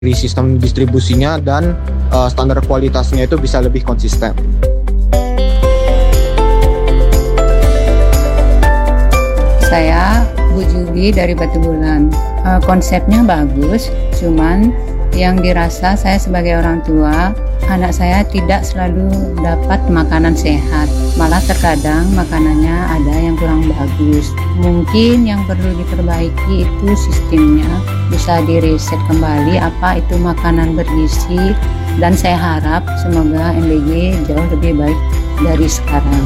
dari sistem distribusinya dan standar kualitasnya itu bisa lebih konsisten. Saya Bu Jugi dari Batu Bulan. Konsepnya bagus, cuman yang dirasa saya sebagai orang tua, anak saya tidak selalu dapat makanan sehat. Malah terkadang makanannya ada yang kurang bagus. Mungkin yang perlu diperbaiki itu sistemnya, bisa direset kembali apa itu makanan bergizi, dan saya harap semoga MBG jauh lebih baik dari sekarang.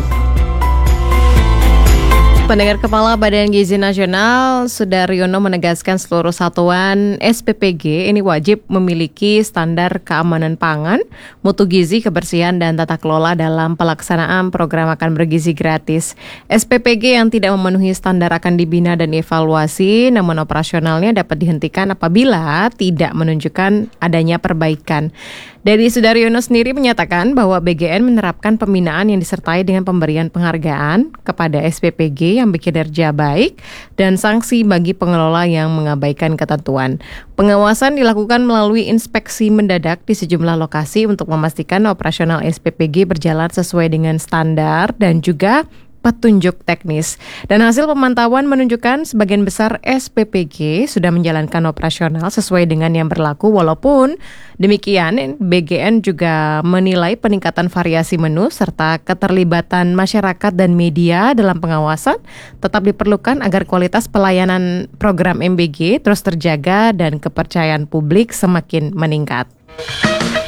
Pendengar, Kepala Badan Gizi Nasional Sudaryono menegaskan seluruh satuan SPPG ini wajib memiliki standar keamanan pangan, mutu gizi, kebersihan, dan tata kelola dalam pelaksanaan program makan bergizi gratis. SPPG yang tidak memenuhi standar akan dibina dan dievaluasi, namun operasionalnya dapat dihentikan apabila tidak menunjukkan adanya perbaikan. Dari Sudaryono sendiri menyatakan bahwa BGN menerapkan pembinaan yang disertai dengan pemberian penghargaan kepada SPPG yang bekinerja baik dan sanksi bagi pengelola yang mengabaikan ketentuan. Pengawasan dilakukan melalui inspeksi mendadak di sejumlah lokasi untuk memastikan operasional SPPG berjalan sesuai dengan standar dan juga petunjuk teknis. Dan hasil pemantauan menunjukkan sebagian besar SPPG sudah menjalankan operasional sesuai dengan yang berlaku. Walaupun demikian, BGN juga menilai peningkatan variasi menu serta keterlibatan masyarakat dan media dalam pengawasan tetap diperlukan agar kualitas pelayanan program MBG terus terjaga dan kepercayaan publik semakin meningkat.